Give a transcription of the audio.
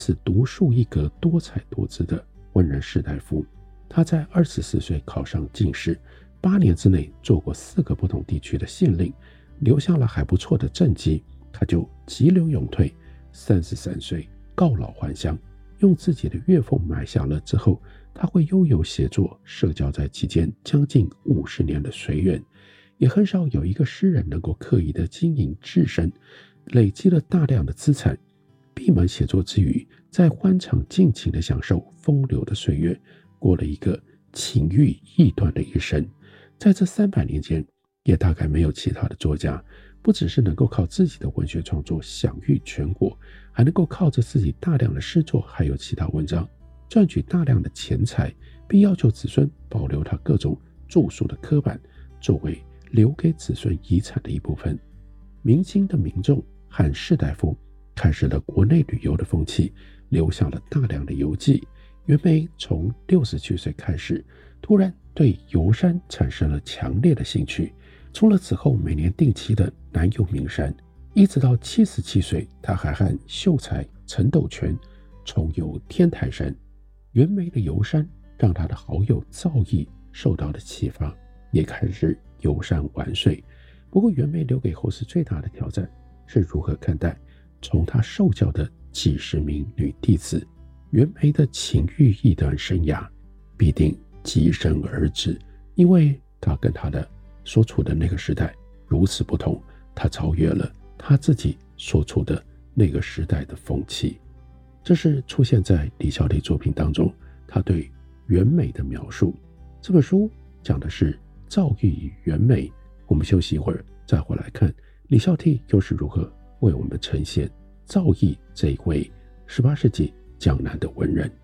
是独树一格、多才多姿的文人士大夫。他在24岁考上进士，8年之内做过4个不同地区的县令，留下了还不错的政绩。他就急流勇退，33岁告老还乡，用自己的乐风埋下了之后他会悠游写作社交在其间将近50年的随缘。也很少有一个诗人能够刻意的经营自身，累积了大量的资产，闭门写作之余，在欢场尽情的享受风流的岁月，过了一个情欲异端的一生。在这300年间，也大概没有其他的作家不只是能够靠自己的文学创作享誉全国，还能够靠着自己大量的诗作还有其他文章赚取大量的钱财，并要求子孙保留他各种著述的刻版，作为留给子孙遗产的一部分。明清的民众和士大夫开始了国内旅游的风气，留下了大量的游记。袁枚从67岁开始，突然对游山产生了强烈的兴趣，除了此后每年定期的南游名山，一直到77岁，他还和秀才陈斗全重游天台山。袁枚的游山让他的好友赵翼受到了启发，也开始游山玩水。不过袁枚留给后世最大的挑战是如何看待从他受教的几十名女弟子。袁枚的情欲异端生涯必定极深而止，因为他跟他的所处的那个时代如此不同，他超越了他自己所处的那个时代的风气。这是出现在李孝利作品当中他对袁枚的描述。这本书讲的是赵翼与袁枚。我们休息一会儿，再回来看李孝悌又是如何为我们呈现赵翼这一位18世纪江南的文人。